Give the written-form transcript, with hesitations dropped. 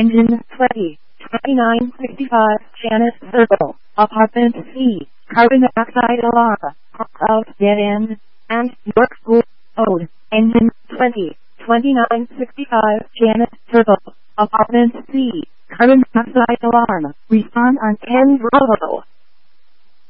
Engine 20, 2965, Janet Circle, Apartment C, carbon dioxide alarm, out, dead end, and York School, Ode, Engine 20, 2965, Janet Circle, Apartment C, carbon dioxide alarm, respond on 10 Bravo.